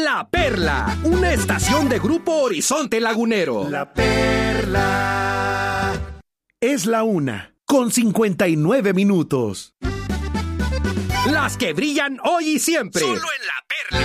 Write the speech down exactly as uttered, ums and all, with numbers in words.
La Perla, una estación de Grupo Horizonte Lagunero. La Perla. Es la una, con cincuenta y nueve minutos. Las que brillan hoy y siempre. Solo en La Perla.